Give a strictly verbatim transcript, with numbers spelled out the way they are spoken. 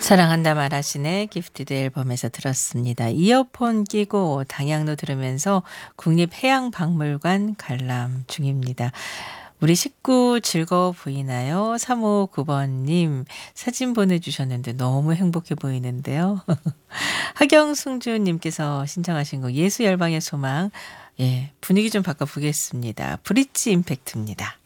사랑한다 말하시네 기프티드 앨범에서 들었습니다. 이어폰 끼고 당양로 들으면서 국립해양박물관 관람 중입니다. 우리 식구 즐거워 보이나요? 삼오구 번님 사진 보내주셨는데 너무 행복해 보이는데요. 하경승주님께서 신청하신 곡 예수열방의 소망. 예, 분위기 좀 바꿔보겠습니다. 브릿지 임팩트입니다.